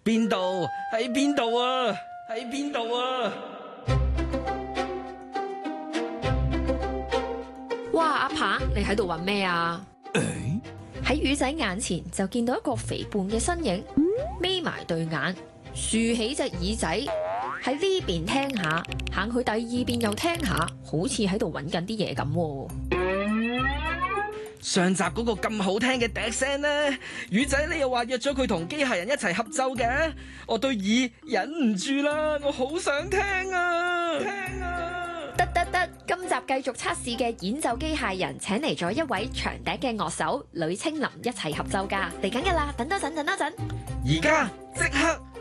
邊度？喺邊度啊？喺邊度啊？ 哇！阿鵬，你喺度搵咩啊？喺魚仔眼前就見到一個肥胖嘅身影，眯埋對眼，豎起隻耳仔，喺呢邊聽下，行去第二邊又聽下，好似喺度搵緊啲嘢咁。 上集嗰個咁好聽嘅笛聲呢？魚仔你又話約咗佢同機械人一齊合奏嘅，我對耳忍唔住啦，我好想聽啊！ 得，今集繼續測試嘅演奏機械人，請嚟咗一位長笛嘅樂手呂清林一齊合奏㗎，嚟緊㗎啦，等多陣。 而家即刻！